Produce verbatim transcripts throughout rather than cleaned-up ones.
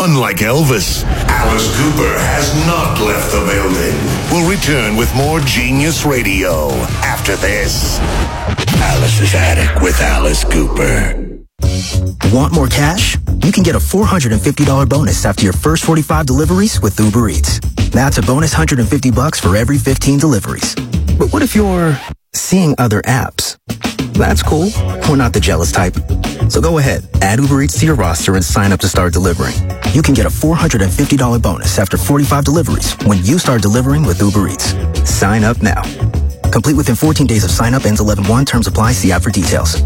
Unlike Elvis, Alice Cooper has not left the building. We'll return with more Genius Radio after this. Alice's Attic with Alice Cooper. Want more cash? You can get a four hundred fifty dollars bonus after your first forty-five deliveries with Uber Eats. That's a bonus one hundred fifty bucks for every fifteen deliveries. But what if you're seeing other apps? That's cool. We're not the jealous type. So go ahead, add Uber Eats to your roster and sign up to start delivering. You can get a four hundred fifty dollars bonus after forty-five deliveries when you start delivering with Uber Eats. Sign up now. Complete within fourteen days of sign up, ends eleven one. Terms apply. See app for details.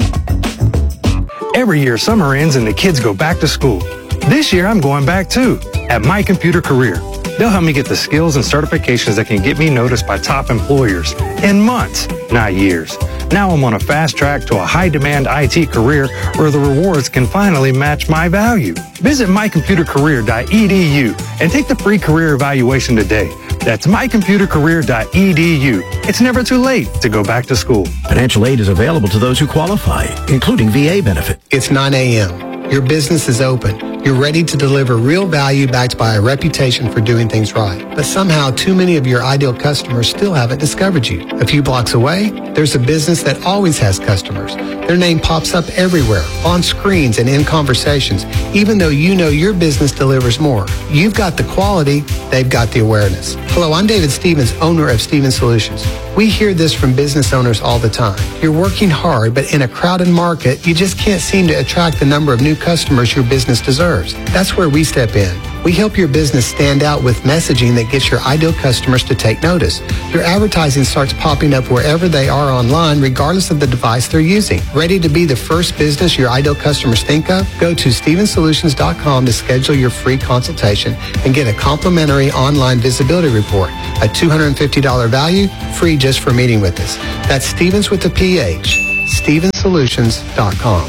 Every year, summer ends and the kids go back to school. This year, I'm going back too, at My Computer Career. They'll help me get the skills and certifications that can get me noticed by top employers in months, not years. Now I'm on a fast track to a high-demand I T career where the rewards can finally match my value. Visit my computer career dot e d u and take the free career evaluation today. That's my computer career dot e d u. It's never too late to go back to school. Financial aid is available to those who qualify, including V A benefit. It's nine a.m. Your business is open. You're ready to deliver real value backed by a reputation for doing things right. But somehow too many of your ideal customers still haven't discovered you. A few blocks away, there's a business that always has customers. Their name pops up everywhere, on screens and in conversations, even though you know your business delivers more. You've got the quality, they've got the awareness. Hello, I'm David Stevens, owner of Stevens Solutions. We hear this from business owners all the time. You're working hard, but in a crowded market, you just can't seem to attract the number of new customers your business deserves. That's where we step in. We help your business stand out with messaging that gets your ideal customers to take notice. Your advertising starts popping up wherever they are online, regardless of the device they're using. Ready to be the first business your ideal customers think of? Go to stevens solutions dot com to schedule your free consultation and get a complimentary online visibility report. A two hundred fifty dollars value, free just for meeting with us. That's Stevens with a P H. stevens solutions dot com.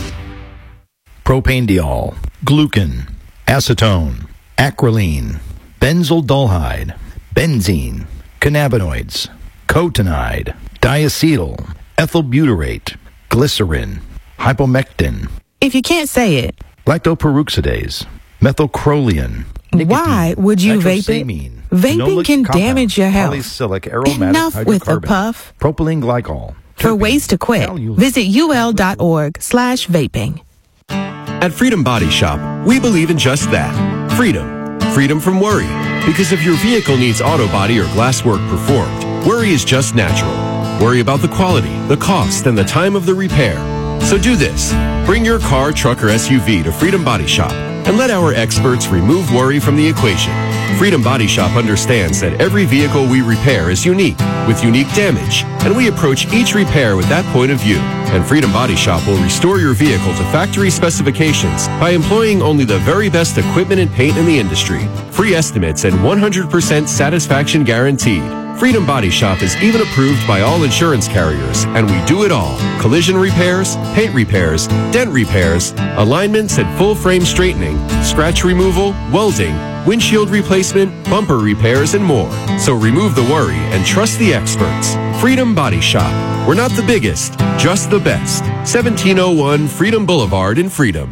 Propanediol, glucan, acetone, acrolein, benzyl dulhide, benzene, cannabinoids, cotinide, diacetyl, ethylbutyrate, glycerin, hypomectin. If you can't say it. Lactoperoxidase, methylcrolian. Why would you vape it? Vaping can damage your health. Enough with a puff. Propylene glycol. For ways to quit, visit ul.org slash vaping. At Freedom Body Shop, we believe in just that. Freedom. Freedom from worry. Because if your vehicle needs auto body or glass work performed, worry is just natural. Worry about the quality, the cost, and the time of the repair. So do this. Bring your car, truck, or S U V to Freedom Body Shop and let our experts remove worry from the equation. Freedom Body Shop understands that every vehicle we repair is unique, with unique damage, and we approach each repair with that point of view. And Freedom Body Shop will restore your vehicle to factory specifications by employing only the very best equipment and paint in the industry. Free estimates and one hundred percent satisfaction guaranteed. Freedom Body Shop is even approved by all insurance carriers, and we do it all. Collision repairs, paint repairs, dent repairs, alignments and full frame straightening, scratch removal, welding, windshield replacement, bumper repairs, and more. So remove the worry and trust the experts. Freedom Body Shop. We're not the biggest, just the best. seventeen oh one Freedom Boulevard in Freedom.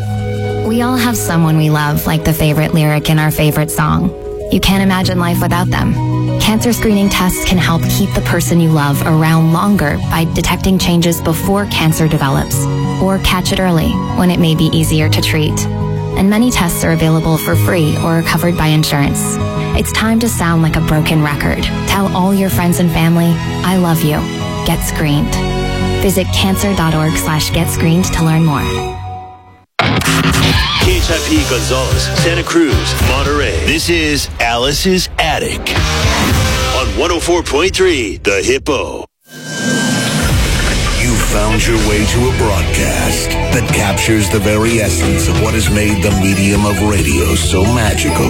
We all have someone we love, like the favorite lyric in our favorite song. You can't imagine life without them. Cancer screening tests can help keep the person you love around longer by detecting changes before cancer develops, or catch it early when it may be easier to treat. And many tests are available for free or covered by insurance. It's time to sound like a broken record. Tell all your friends and family, I love you. Get screened. Visit cancer.org slash get screened to learn more. K H I P Gonzales, Santa Cruz, Monterey. This is Alice's Attic on one oh four point three The Hippo. You found your way to a broadcast that captures the very essence of what has made the medium of radio so magical.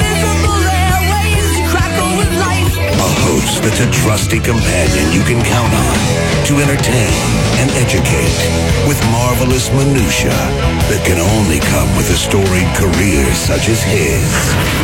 A host that's a trusty companion you can count on to entertain and educate with marvelous minutia that can only come with a storied career such as his.